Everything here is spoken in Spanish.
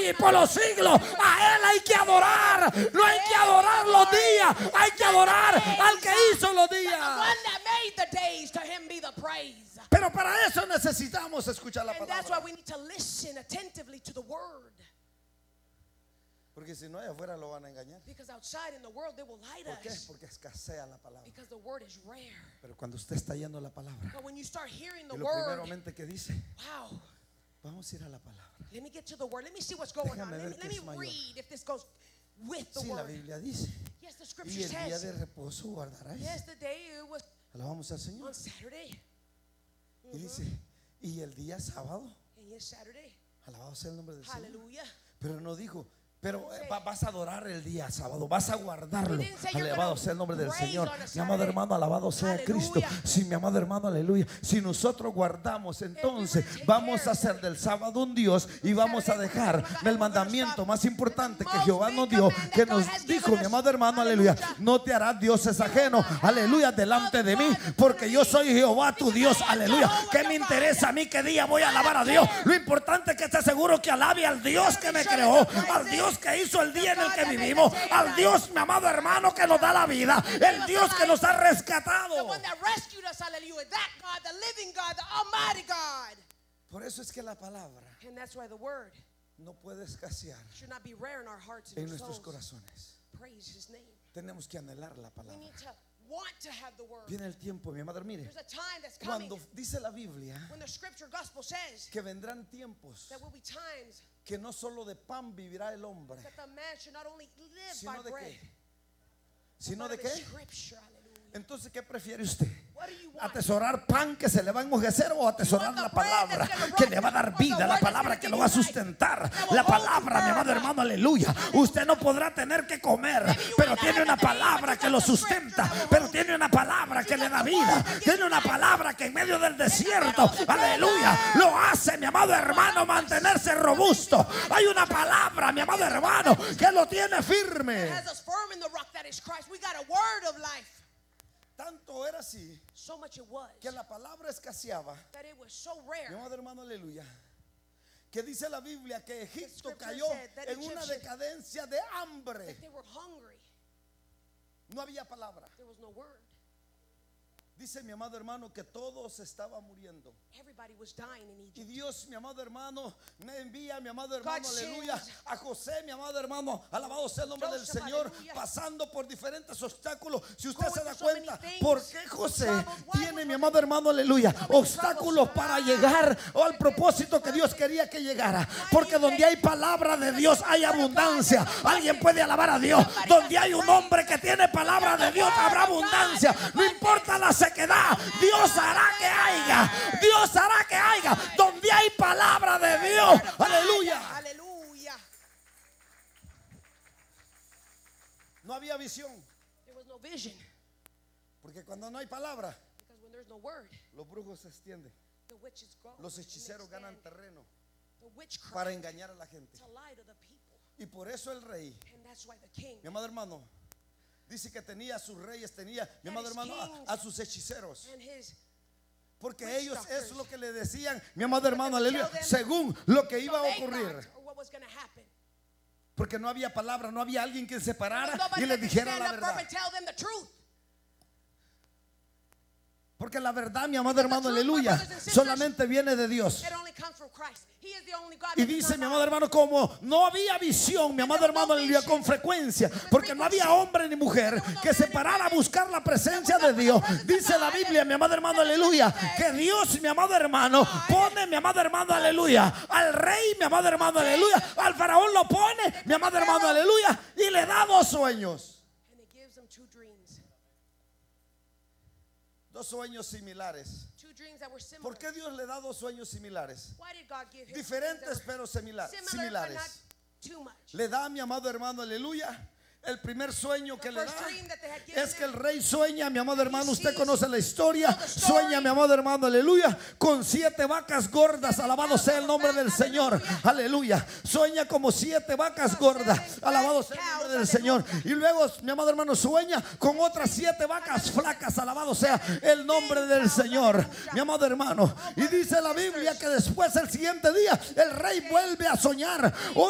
hoy y por los siglos. A Él hay que adorar. No hay que adorar los días, hay que adorar al que hizo los días. Pero para eso necesitamos escuchar la palabra. Porque si no, allá afuera lo van a engañar. ¿Por qué? Porque escasea la palabra. Pero cuando usted está yendo a la palabra, y lo primeramente que dice, vamos a ir a la palabra. Déjame ver qué es mayor. Sí, la Biblia dice, y el día de reposo guardarás. Alabamos al Señor. Y dice, y el día sábado, alabado sea el nombre del Señor. Pero no dijo, pero vas a adorar el día sábado, vas a guardarlo. Alabado sea el nombre del Señor. Mi amado hermano, alabado sea Cristo. Sí, mi amado hermano, aleluya. Si nosotros guardamos, entonces vamos a hacer del sábado un Dios y vamos a dejar el mandamiento más importante que Jehová nos dio, que nos dijo, mi amado hermano, aleluya: no te harás dioses ajenos, aleluya, delante de mí, porque yo soy Jehová tu Dios, aleluya. ¿Qué me interesa a mí qué día voy a alabar a Dios? Lo importante es que esté seguro que alabe al Dios que me creó, al Dios que hizo el día en el que vivimos, al Dios, mi amado hermano, que nos da la vida, el Dios que nos ha rescatado. Por eso es que la palabra no puede escasear en nuestros corazones. Tenemos que anhelar la palabra. Viene el tiempo, mi amado, mire, cuando dice la Biblia que vendrán tiempos que no solo de pan vivirá el hombre, sino de qué. ¿Sino de qué? Entonces, ¿qué prefiere usted? ¿Atesorar pan que se le va a enmojecer o atesorar la palabra que le va a dar vida, la palabra que lo va a sustentar? La palabra, mi amado hermano, aleluya. Usted no podrá tener que comer, pero tiene una palabra que lo sustenta, pero tiene una palabra que le da vida, tiene una palabra que en medio del desierto, aleluya, lo hace, mi amado hermano, mantenerse robusto. Hay una palabra, mi amado hermano, que lo tiene firme. Tanto era así que la palabra escaseaba, mi amado hermano, aleluya, que dice la Biblia que Egipto cayó en una decadencia de hambre. No había palabra. Dice mi amado hermano que todos estaban muriendo. Y Dios, mi amado hermano, me envía, mi amado hermano, aleluya, a José, mi amado hermano, alabado sea el nombre del Señor, pasando por diferentes obstáculos. Si usted se da cuenta, ¿por qué José tiene, mi amado hermano, aleluya, obstáculos para llegar al propósito que Dios quería que llegara? Porque donde hay palabra de Dios hay abundancia. Alguien puede alabar a Dios. Donde hay un hombre que tiene palabra de Dios habrá abundancia. No importa la sequedad, Dios hará que haya. Dios hará que haya. Donde hay palabra de Dios, aleluya. Aleluya. No había visión. Porque cuando no hay palabra, los brujos se extienden. Los hechiceros ganan terreno para engañar a la gente. Y por eso el rey, mi amado hermano, dice que tenía a sus reyes, tenía, mi amado hermano, a sus hechiceros. Porque ellos es lo que le decían, mi amado hermano, aleluya, según lo que iba a ocurrir. Porque no había palabra, no había alguien que se parara y le dijera la verdad. Porque la verdad, mi amado hermano, aleluya, solamente viene de Dios. Y dice, mi amado hermano, como no había visión, mi amado hermano, aleluya, con frecuencia, porque no había hombre ni mujer que se parara a buscar la presencia de Dios. Dice la Biblia, mi amado hermano, aleluya, que Dios, mi amado hermano, pone, mi amado hermano, aleluya, al rey, mi amado hermano, aleluya, al faraón lo pone, mi amado hermano, aleluya, y le da dos sueños. Dos sueños similares. ¿Por qué Dios le da dos sueños similares? Diferentes pero similares. Le da, mi amado hermano, aleluya, el primer sueño que le da es que el rey sueña, mi amado hermano, usted conoce la historia. Sueña, mi amado hermano, aleluya, con 7 vacas gordas. Alabado sea el nombre del Señor, aleluya. Sueña como 7 vacas gordas. Alabado sea el nombre del Señor. Y luego, mi amado hermano, sueña con otras 7 vacas flacas. Alabado sea el nombre del Señor, mi amado hermano. Y dice la Biblia que después, el siguiente día, el rey vuelve a soñar